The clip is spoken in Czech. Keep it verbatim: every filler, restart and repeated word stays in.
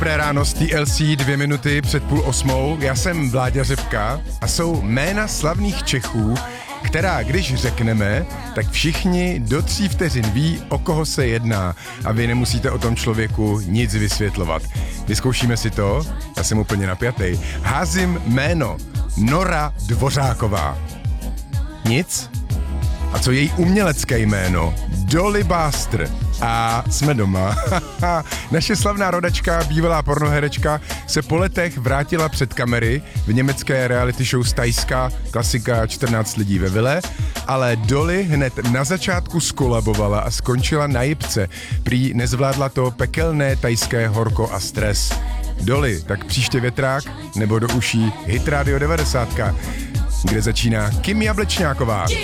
Dobré ráno z T L C, dvě minuty před půl osmou. Já jsem Vláďa Řepka a jsou jména slavných Čechů, která když řekneme, tak všichni do tří vteřin ví, o koho se jedná a vy nemusíte o tom člověku nic vysvětlovat. Vyzkoušíme si to, já jsem úplně napjatý. Házím jméno Nora Dvořáková. Nic? A co její umělecké jméno? Dolly Buster. A jsme doma. Naše slavná rodačka, bývalá pornoherečka, se po letech vrátila před kamery v německé reality show z Thajska, klasika čtrnáct lidí ve vile, ale Dolly hned na začátku skolabovala a skončila na jipce. Prý nezvládla to pekelné thajské horko a stres. Dolly, tak příště větrák nebo do uší Hit Radio devadesát, kde začíná Kim Jablečňáková.